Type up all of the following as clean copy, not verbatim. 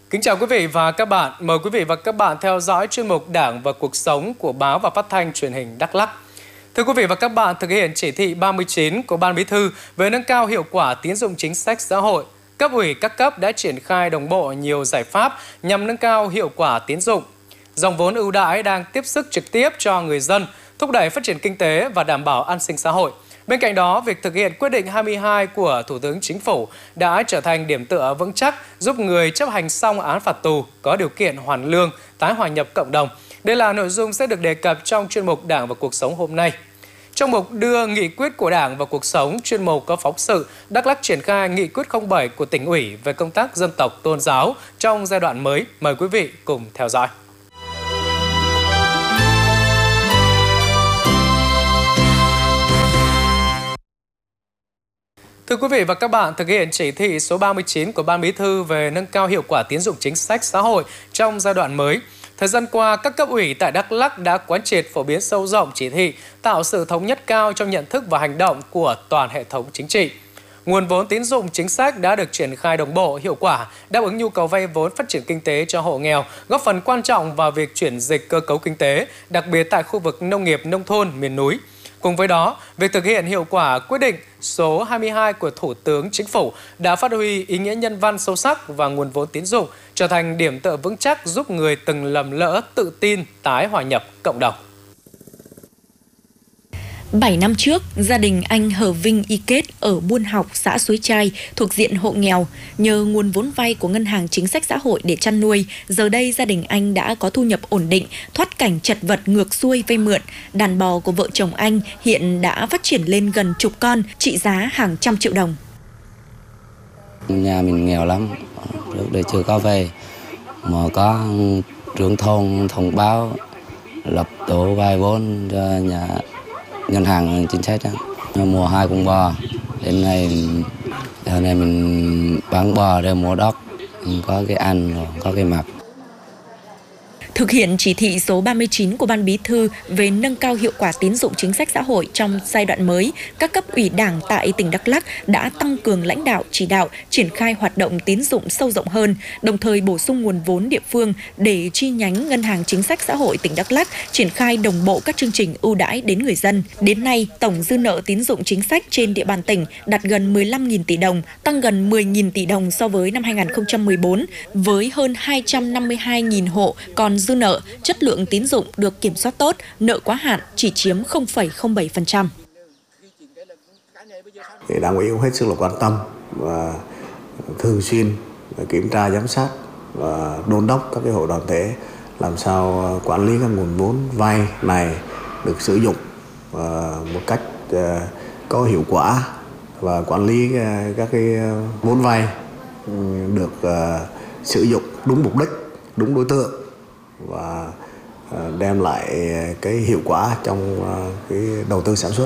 Kính chào quý vị và các bạn. Mời quý vị và các bạn theo dõi chuyên mục Đảng và Cuộc sống của Báo và Phát thanh Truyền hình Đắk Lắk. Thưa quý vị và các bạn, thực hiện chỉ thị 39 của Ban Bí thư về nâng cao hiệu quả tín dụng chính sách xã hội, cấp ủy các cấp đã triển khai đồng bộ nhiều giải pháp nhằm nâng cao hiệu quả tín dụng. Dòng vốn ưu đãi đang tiếp sức trực tiếp cho người dân, thúc đẩy phát triển kinh tế và đảm bảo an sinh xã hội. Bên cạnh đó, việc thực hiện quyết định 22 của Thủ tướng Chính phủ đã trở thành điểm tựa vững chắc giúp người chấp hành xong án phạt tù có điều kiện hoàn lương, tái hòa nhập cộng đồng. Đây là nội dung sẽ được đề cập trong chuyên mục Đảng và Cuộc sống hôm nay. Trong mục đưa nghị quyết của Đảng vào cuộc sống, chuyên mục có phóng sự Đắk Lắk triển khai nghị quyết 07 của tỉnh ủy về công tác dân tộc tôn giáo trong giai đoạn mới. Mời quý vị cùng theo dõi. Thưa quý vị và các bạn, thực hiện chỉ thị số 39 của Ban Bí thư về nâng cao hiệu quả tín dụng chính sách xã hội trong giai đoạn mới, thời gian qua, các cấp ủy tại Đắk Lắk đã quán triệt phổ biến sâu rộng chỉ thị, tạo sự thống nhất cao trong nhận thức và hành động của toàn hệ thống chính trị. Nguồn vốn tín dụng chính sách đã được triển khai đồng bộ, hiệu quả, đáp ứng nhu cầu vay vốn phát triển kinh tế cho hộ nghèo, góp phần quan trọng vào việc chuyển dịch cơ cấu kinh tế, đặc biệt tại khu vực nông nghiệp, nông thôn, miền núi. Cùng với đó, việc thực hiện hiệu quả quyết định số 22 của Thủ tướng Chính phủ đã phát huy ý nghĩa nhân văn sâu sắc và nguồn vốn tín dụng trở thành điểm tựa vững chắc giúp người từng lầm lỡ tự tin tái hòa nhập cộng đồng. 7 năm trước, gia đình anh Hờ Vinh Y Kết ở Buôn Học, xã Suối Chai thuộc diện hộ nghèo. Nhờ nguồn vốn vay của Ngân hàng Chính sách Xã hội để chăn nuôi, giờ đây gia đình anh đã có thu nhập ổn định, thoát cảnh chật vật ngược xuôi vay mượn. Đàn bò của vợ chồng anh hiện đã phát triển lên gần chục con, trị giá hàng trăm triệu đồng. Nhà mình nghèo lắm, trước đây chưa có vay, mà có trưởng thôn thông báo lập tổ vay vốn cho Ngân hàng Chính sách đó. Mua 2 con bò, đến nay mình bán bò để mua đất, có cái ăn, có cái mặc. Thực hiện chỉ thị số 39 của Ban Bí thư về nâng cao hiệu quả tín dụng chính sách xã hội trong giai đoạn mới, các cấp ủy Đảng tại tỉnh Đắk Lắk đã tăng cường lãnh đạo, chỉ đạo, triển khai hoạt động tín dụng sâu rộng hơn, đồng thời bổ sung nguồn vốn địa phương để chi nhánh Ngân hàng Chính sách Xã hội tỉnh Đắk Lắk triển khai đồng bộ các chương trình ưu đãi đến người dân. Đến nay, tổng dư nợ tín dụng chính sách trên địa bàn tỉnh đạt gần 15.000 tỷ đồng, tăng gần 10.000 tỷ đồng so với năm 2014, với hơn 252.000 hộ còn dư nợ, chất lượng tín dụng được kiểm soát tốt, nợ quá hạn chỉ chiếm 0,07%. Đảng ủy cũng hết sức là quan tâm và thường xuyên kiểm tra giám sát và đôn đốc các hộ đoàn thể làm sao quản lý các nguồn vốn vay này được sử dụng một cách có hiệu quả và quản lý các cái vốn vay được sử dụng đúng mục đích, đúng đối tượng và đem lại cái hiệu quả trong cái đầu tư sản xuất.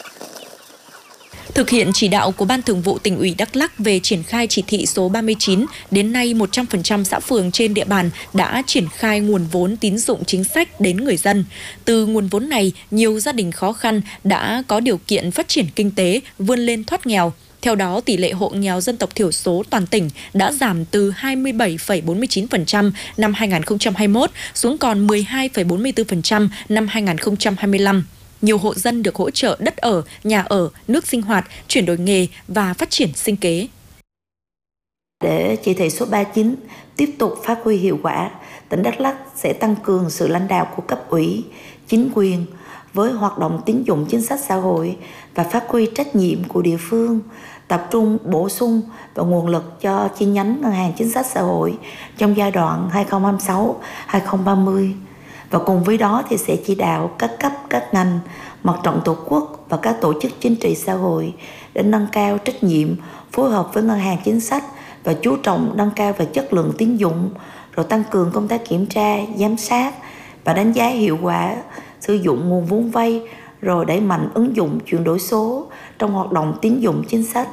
Thực hiện chỉ đạo của Ban Thường vụ Tỉnh ủy Đắk Lắk về triển khai chỉ thị số 39, đến nay 100% xã phường trên địa bàn đã triển khai nguồn vốn tín dụng chính sách đến người dân. Từ nguồn vốn này, nhiều gia đình khó khăn đã có điều kiện phát triển kinh tế, vươn lên thoát nghèo. Theo đó, tỷ lệ hộ nghèo dân tộc thiểu số toàn tỉnh đã giảm từ 27,49% năm 2021 xuống còn 12,44% năm 2025. Nhiều hộ dân được hỗ trợ đất ở, nhà ở, nước sinh hoạt, chuyển đổi nghề và phát triển sinh kế. Để chỉ thị số 39 tiếp tục phát huy hiệu quả, tỉnh Đắk Lắk sẽ tăng cường sự lãnh đạo của cấp ủy, chính quyền với hoạt động tín dụng chính sách xã hội và phát huy trách nhiệm của địa phương, tập trung bổ sung vào nguồn lực cho chi nhánh Ngân hàng Chính sách Xã hội trong giai đoạn 2026-2030. Và cùng với đó thì sẽ chỉ đạo các cấp, các ngành, mặt trận tổ quốc và các tổ chức chính trị xã hội để nâng cao trách nhiệm, phối hợp với Ngân hàng Chính sách và chú trọng nâng cao về chất lượng tín dụng, rồi tăng cường công tác kiểm tra, giám sát và đánh giá hiệu quả sử dụng nguồn vốn vay, rồi đẩy mạnh ứng dụng chuyển đổi số trong hoạt động tín dụng chính sách.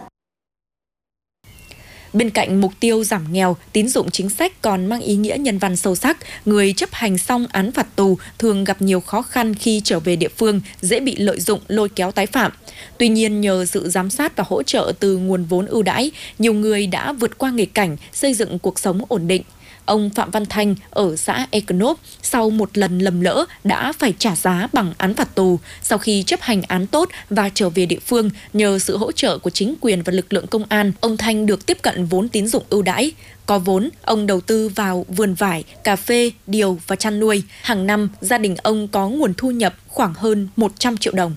Bên cạnh mục tiêu giảm nghèo, tín dụng chính sách còn mang ý nghĩa nhân văn sâu sắc. Người chấp hành xong án phạt tù thường gặp nhiều khó khăn khi trở về địa phương, dễ bị lợi dụng, lôi kéo tái phạm. Tuy nhiên, nhờ sự giám sát và hỗ trợ từ nguồn vốn ưu đãi, nhiều người đã vượt qua nghịch cảnh, xây dựng cuộc sống ổn định. Ông Phạm Văn Thanh ở xã Econop sau một lần lầm lỡ đã phải trả giá bằng án phạt tù. Sau khi chấp hành án tốt và trở về địa phương, nhờ sự hỗ trợ của chính quyền và lực lượng công an, ông Thanh được tiếp cận vốn tín dụng ưu đãi. Có vốn, ông đầu tư vào vườn vải, cà phê, điều và chăn nuôi. Hàng năm, gia đình ông có nguồn thu nhập khoảng hơn 100 triệu đồng.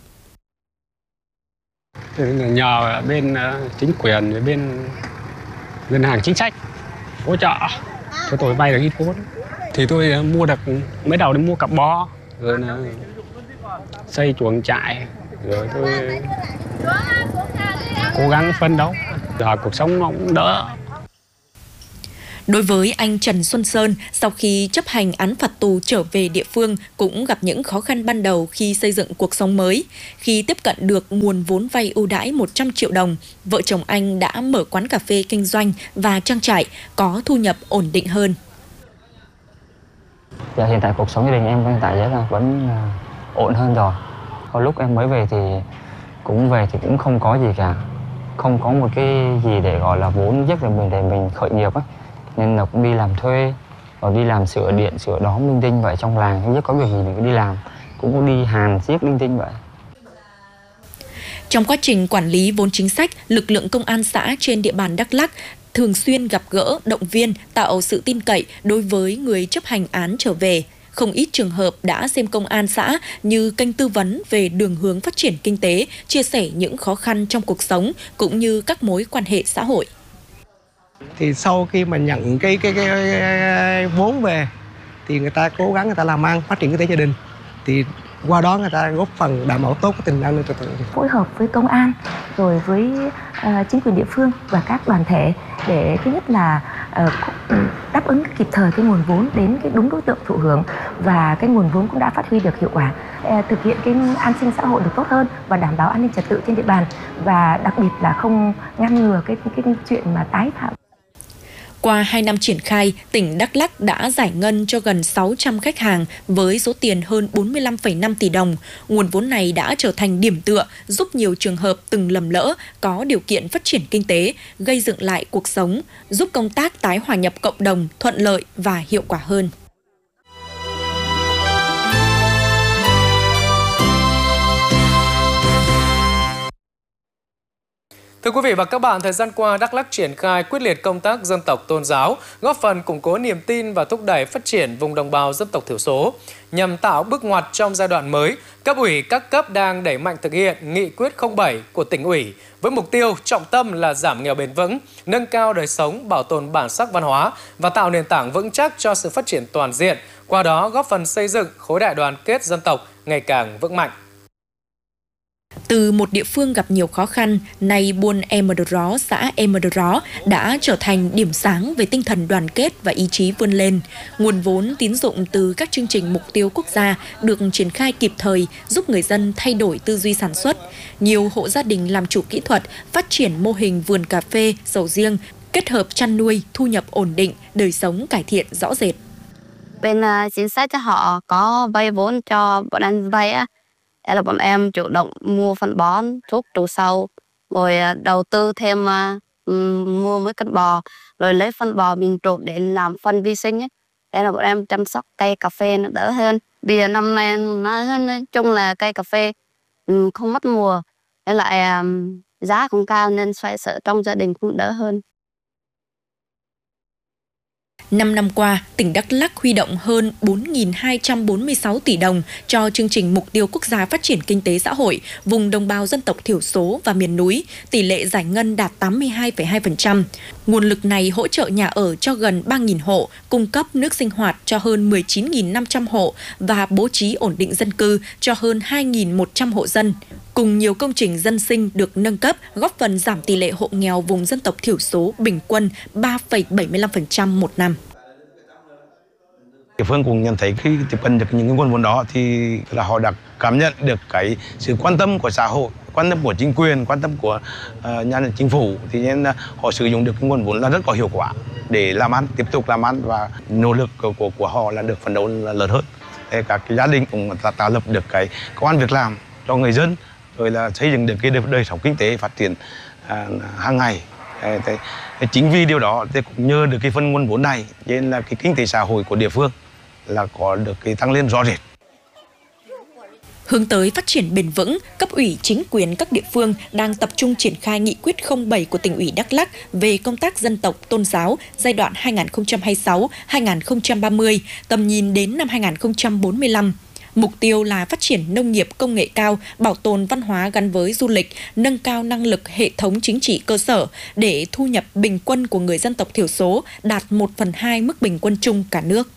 Nhờ bên chính quyền, bên ngân hàng chính sách hỗ trợ cho tôi vay được ít vốn, thì tôi mua được mới đầu đi mua cặp bò, rồi là xây chuồng trại, rồi tôi cố gắng phấn đấu, giờ cuộc sống nó cũng đỡ. Đối với anh Trần Xuân Sơn, sau khi chấp hành án phạt tù trở về địa phương cũng gặp những khó khăn ban đầu khi xây dựng cuộc sống mới. Khi tiếp cận được nguồn vốn vay ưu đãi 100 triệu đồng, vợ chồng anh đã mở quán cà phê kinh doanh và trang trại, có thu nhập ổn định hơn. Hiện tại cuộc sống gia đình em hiện tại vẫn ổn hơn rồi. Có lúc em mới về thì cũng không có gì cả, không có một cái gì để gọi là vốn giúp để mình khởi nghiệp á. Nên là cũng đi làm thuê, rồi đi làm sửa điện, sửa đóm linh tinh vậy trong làng. Không biết có việc gì mình cũng đi làm, cũng có đi hàn, xiếc linh tinh vậy. Trong quá trình quản lý vốn chính sách, lực lượng công an xã trên địa bàn Đắk Lắk thường xuyên gặp gỡ, động viên, tạo sự tin cậy đối với người chấp hành án trở về. Không ít trường hợp đã xem công an xã như kênh tư vấn về đường hướng phát triển kinh tế, chia sẻ những khó khăn trong cuộc sống cũng như các mối quan hệ xã hội. Thì sau khi mà nhận cái vốn về thì người ta cố gắng người ta làm ăn, phát triển kinh tế gia đình, thì qua đó người ta góp phần đảm bảo tốt cái tình hình an ninh trật tự. Phối hợp với công an rồi với chính quyền địa phương và các đoàn thể để thứ nhất là đáp ứng kịp thời cái nguồn vốn đến cái đúng đối tượng thụ hưởng, và cái nguồn vốn cũng đã phát huy được hiệu quả, thực hiện cái an sinh xã hội được tốt hơn và đảm bảo an ninh trật tự trên địa bàn, và đặc biệt là không ngăn ngừa cái chuyện mà tái phạm. Qua 2 năm triển khai, tỉnh Đắk Lắk đã giải ngân cho gần 600 khách hàng với số tiền hơn 45,5 tỷ đồng. Nguồn vốn này đã trở thành điểm tựa, giúp nhiều trường hợp từng lầm lỡ có điều kiện phát triển kinh tế, gây dựng lại cuộc sống, giúp công tác tái hòa nhập cộng đồng thuận lợi và hiệu quả hơn. Thưa quý vị và các bạn, thời gian qua, Đắk Lắk triển khai quyết liệt công tác dân tộc tôn giáo, góp phần củng cố niềm tin và thúc đẩy phát triển vùng đồng bào dân tộc thiểu số. Nhằm tạo bước ngoặt trong giai đoạn mới, cấp ủy các cấp đang đẩy mạnh thực hiện nghị quyết 07 của tỉnh ủy với mục tiêu trọng tâm là giảm nghèo bền vững, nâng cao đời sống, bảo tồn bản sắc văn hóa và tạo nền tảng vững chắc cho sự phát triển toàn diện, qua đó góp phần xây dựng khối đại đoàn kết dân tộc ngày càng vững mạnh. Từ một địa phương gặp nhiều khó khăn, nay buôn Em Đờ Ró, xã Em Đờ Ró đã trở thành điểm sáng về tinh thần đoàn kết và ý chí vươn lên. Nguồn vốn tín dụng từ các chương trình mục tiêu quốc gia được triển khai kịp thời, giúp người dân thay đổi tư duy sản xuất. Nhiều hộ gia đình làm chủ kỹ thuật, phát triển mô hình vườn cà phê, sầu riêng, kết hợp chăn nuôi, thu nhập ổn định, đời sống cải thiện rõ rệt. Bên chính sách họ có vay vốn cho bọn em vay á. Đây là bọn em chủ động mua phân bón, thuốc trừ sâu, rồi đầu tư thêm mua mấy con bò, rồi lấy phân bò mình trộn để làm phân vi sinh ấy. Đây là bọn em chăm sóc cây cà phê nó đỡ hơn. Vì năm nay nói chung là cây cà phê không mất mùa, với lại giá cũng cao nên xoay sở trong gia đình cũng đỡ hơn. 5 năm qua, tỉnh Đắk Lắk huy động hơn 4.246 tỷ đồng cho chương trình mục tiêu quốc gia phát triển kinh tế xã hội vùng đồng bào dân tộc thiểu số và miền núi, tỷ lệ giải ngân đạt 82,2%. Nguồn lực này hỗ trợ nhà ở cho gần 3.000 hộ, cung cấp nước sinh hoạt cho hơn 19.500 hộ và bố trí ổn định dân cư cho hơn 2.100 hộ dân. Cùng nhiều công trình dân sinh được nâng cấp, góp phần giảm tỷ lệ hộ nghèo vùng dân tộc thiểu số bình quân 3,75% một năm. Địa phương cũng nhận thấy khi tiếp cận được những nguồn vốn đó thì là họ đã cảm nhận được cái sự quan tâm của xã hội, quan tâm của chính quyền, quan tâm của nhà nước chính phủ, thì nên họ sử dụng được cái nguồn vốn là rất có hiệu quả để làm ăn, tiếp tục làm ăn, và nỗ lực của họ là được phấn đấu là lớn hơn. Để các cái gia đình cũng tạo lập được cái công ăn việc làm cho người dân, rồi là xây dựng được cái đời sống kinh tế phát triển hàng ngày Chính vì điều đó thì cũng nhờ được cái phần nguồn vốn này nên là cái kinh tế xã hội của địa phương là có được cái tăng lên rõ rệt. Hướng tới phát triển bền vững, cấp ủy chính quyền các địa phương đang tập trung triển khai nghị quyết 07 của tỉnh ủy Đắk Lắk về công tác dân tộc tôn giáo giai đoạn 2026-2030, tầm nhìn đến năm 2045. Mục tiêu là phát triển nông nghiệp công nghệ cao, bảo tồn văn hóa gắn với du lịch, nâng cao năng lực hệ thống chính trị cơ sở để thu nhập bình quân của người dân tộc thiểu số đạt 1/2 mức bình quân chung cả nước.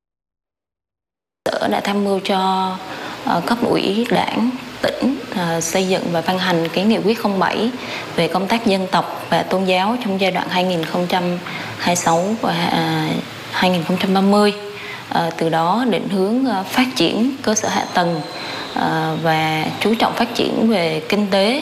Sở đã tham mưu cho cấp ủy Đảng tỉnh xây dựng và ban hành cái nghị quyết 07 về công tác dân tộc và tôn giáo trong giai đoạn 2026 và 2030. Từ đó định hướng phát triển cơ sở hạ tầng và chú trọng phát triển về kinh tế,